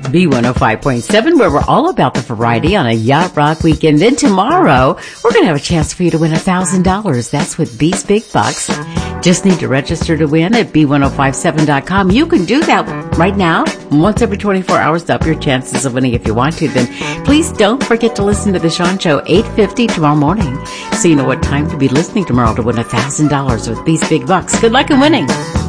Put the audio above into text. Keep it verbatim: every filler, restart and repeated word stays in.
B one oh five point seven, where we're all about the variety on a Yacht Rock weekend. Then tomorrow, we're going to have a chance for you to win one thousand dollars. That's with B's Big Bucks. Just need to register to win at B ten fifty-seven dot com. You can do that right now. Once every twenty-four hours to up your chances of winning if you want to. Then please don't forget to listen to the Sean Show eight fifty tomorrow morning, so you know what time to be listening tomorrow to win one thousand dollars with B's Big Bucks. Good luck in winning.